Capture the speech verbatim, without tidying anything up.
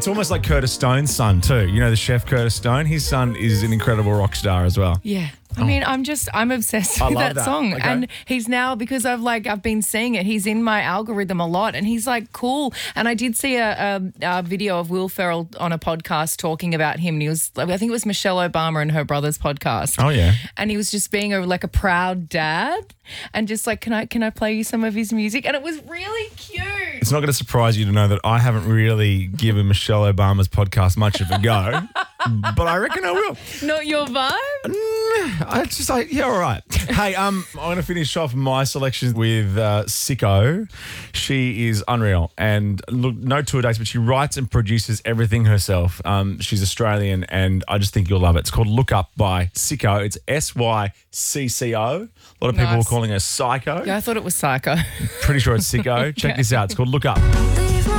It's almost like Curtis Stone's son too. You know the chef Curtis Stone? His son is an incredible rock star as well. Yeah. I mean, I'm just, I'm obsessed I with love that, that. song. Okay. And he's now, because I've like, I've been seeing it, he's in my algorithm a lot and he's like cool. And I did see a, a, a video of Will Ferrell on a podcast talking about him. And he was, I think it was Michelle Obama and her brother's podcast. Oh, yeah. And he was just being a, like a proud dad and just like, can I, can I play you some of his music? And it was really cute. It's not going to surprise you to know that I haven't really given Michelle Obama's podcast much of a go, but I reckon I will. Not your vibe? I just like, yeah, all right. Hey, um, I'm going to finish off my selection with uh, Sicko. She is unreal. And look, no tour dates, but she writes and produces everything herself. Um, she's Australian, and I just think you'll love it. It's called Look Up by Sicko. It's S Y C C O. A lot of people Nice. were calling her Psycho. Yeah, I thought it was Psycho. Pretty sure it's Sicko. Check Okay. this out. It's called Look Up.